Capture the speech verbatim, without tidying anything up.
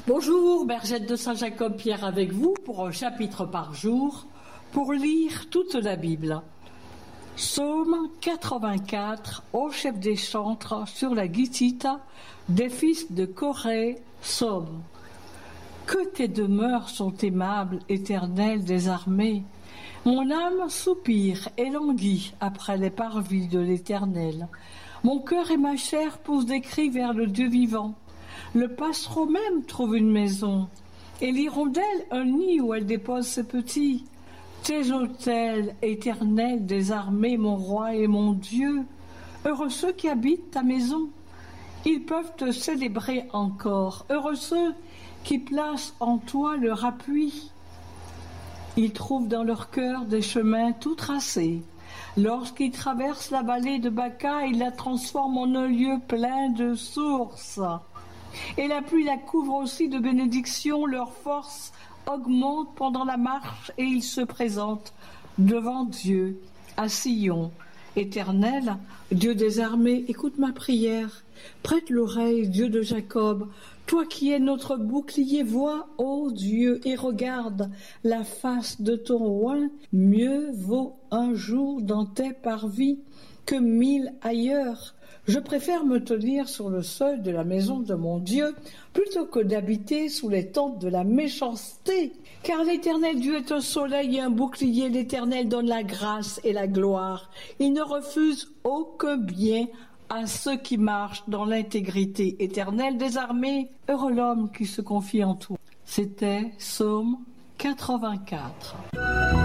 Bonjour, Bergette de Saint-Jacob-Pierre avec vous pour un chapitre par jour pour lire toute la Bible. Psaume quatre-vingt-quatre, au chef des chantres sur la guitite des fils de Corée, Psaume. Que tes demeures sont aimables, Éternel des armées. Mon âme soupire et languit après les parvis de l'Éternel. Mon cœur et ma chair poussent des cris vers le Dieu vivant. Le passereau même trouve une maison, et l'hirondelle un nid où elle dépose ses petits. Tes autels, Éternel des armées, mon roi et mon Dieu, heureux ceux qui habitent ta maison. Ils peuvent te célébrer encore, heureux ceux qui placent en toi leur appui. Ils trouvent dans leur cœur des chemins tout tracés. Lorsqu'ils traversent la vallée de Baca, ils la transforment en un lieu plein de sources. Et la pluie la couvre aussi de bénédictions, leur force augmente pendant la marche et ils se présentent devant Dieu à Sion. Éternel, Dieu des armées, écoute ma prière, prête l'oreille, Dieu de Jacob, toi qui es notre bouclier, vois, ô Dieu, et regarde la face de ton roi. Mieux vaut un jour dans tes parvis que mille ailleurs. Je préfère me tenir sur le seuil de la maison de mon Dieu plutôt que d'habiter sous les tentes de la méchanceté. Car l'Éternel Dieu est un soleil et un bouclier. L'Éternel donne la grâce et la gloire. Il ne refuse aucun bien à ceux qui marchent dans l'intégrité. Éternel des armées, heureux l'homme qui se confie en toi. C'était Psaume quatre-vingt-quatre.